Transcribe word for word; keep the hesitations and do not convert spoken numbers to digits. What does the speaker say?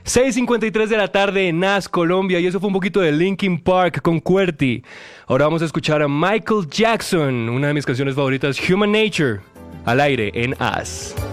seis cincuenta y tres de la tarde en As, Colombia, y eso fue un poquito de Linkin Park con QWERTY. Ahora vamos a escuchar a Michael Jackson, una de mis canciones favoritas, Human Nature, al aire en As.